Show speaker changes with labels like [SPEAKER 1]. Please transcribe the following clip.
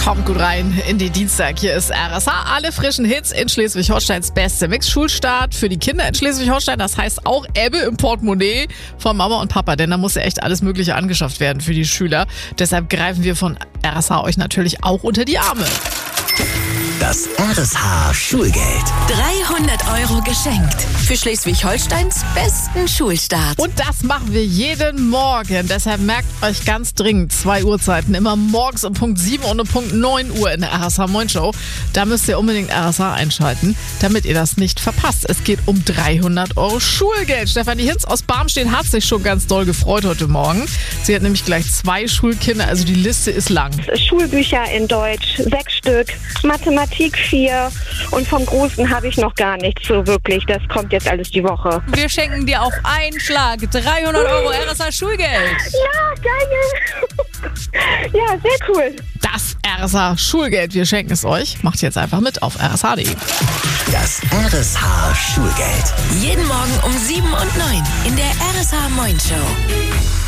[SPEAKER 1] Kommt gut rein in den Dienstag. Hier ist RSH. Alle frischen Hits in Schleswig-Holsteins beste Mix. Schulstart für die Kinder in Schleswig-Holstein. Das heißt auch Ebbe im Portemonnaie von Mama und Papa. Denn da muss ja echt alles Mögliche angeschafft werden für die Schüler. Deshalb greifen wir von RSH euch natürlich auch unter die Arme.
[SPEAKER 2] Das RSH Schulgeld.
[SPEAKER 3] 300 € geschenkt. Für Schleswig-Holsteins besten Schulstart.
[SPEAKER 1] Und das machen wir jeden Morgen. Deshalb merkt euch ganz dringend 2 Uhrzeiten. Immer morgens um Punkt 7 und um Punkt 9 Uhr in der RSH Moin Show. Da müsst ihr unbedingt RSH einschalten, damit ihr das nicht verpasst. Es geht um 300 € Schulgeld. Stefanie Hinz aus Barmstedt hat sich schon ganz doll gefreut heute Morgen. Sie hat nämlich gleich 2 Schulkinder, also die Liste ist lang.
[SPEAKER 4] Schulbücher in Deutsch, 6 Stück, Mathematik 4 und vom Großen habe ich noch gar nichts so wirklich. Das kommt jetzt alles die Woche.
[SPEAKER 5] Wir schenken dir auf einen Schlag 300 € RSH Schulgeld.
[SPEAKER 4] Ja, geil. Ja, sehr cool.
[SPEAKER 1] Das RSH Schulgeld, wir schenken es euch. Macht jetzt einfach mit auf rsh.de.
[SPEAKER 2] Das RSH Schulgeld.
[SPEAKER 3] Jeden Morgen um 7 und 9 in der RSH Moin Show.